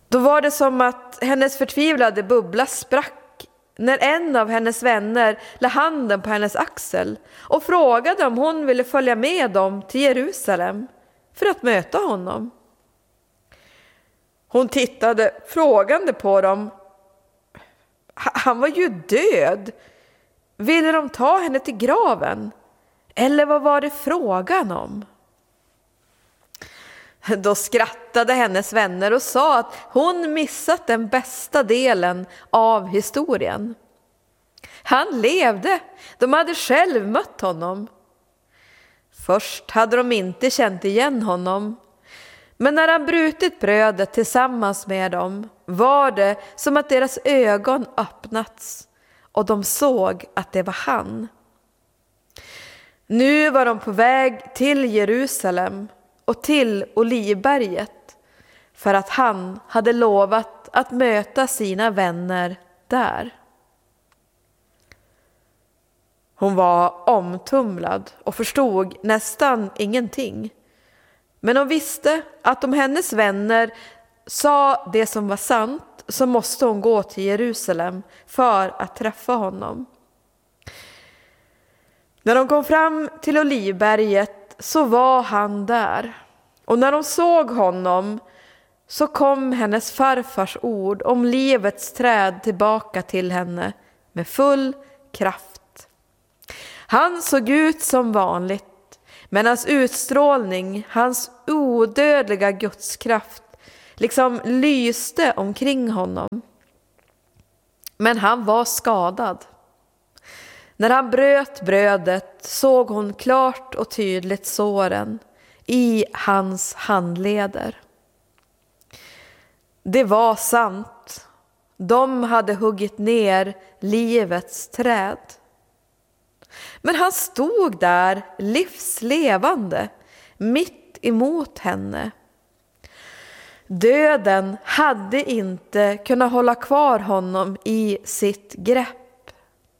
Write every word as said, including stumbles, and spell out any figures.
Då var det som att hennes förtvivlade bubbla sprack när en av hennes vänner la handen på hennes axel och frågade om hon ville följa med dem till Jerusalem för att möta honom. Hon tittade frågande på dem. Han var ju död. Ville de ta henne till graven? Eller vad var det frågan om? Då skrattade hennes vänner och sa att hon missat den bästa delen av historien. Han levde. De hade själv mött honom. Först hade de inte känt igen honom. Men när han brutit brödet tillsammans med dem var det som att deras ögon öppnats och de såg att det var han. Nu var de på väg till Jerusalem och till Olivberget för att han hade lovat att möta sina vänner där. Hon var omtumlad och förstod nästan ingenting. Men hon visste att om hennes vänner sa det som var sant så måste hon gå till Jerusalem för att träffa honom. När de kom fram till Olivberget så var han där. Och när de såg honom så kom hennes farfars ord om livets träd tillbaka till henne med full kraft. Han såg ut som vanligt. Men hans utstrålning, hans odödliga gudskraft liksom lyste omkring honom. Men han var skadad. När han bröt brödet såg hon klart och tydligt såren i hans handleder. Det var sant. De hade huggit ner livets träd. Men han stod där livslevande, mitt emot henne. Döden hade inte kunnat hålla kvar honom i sitt grepp.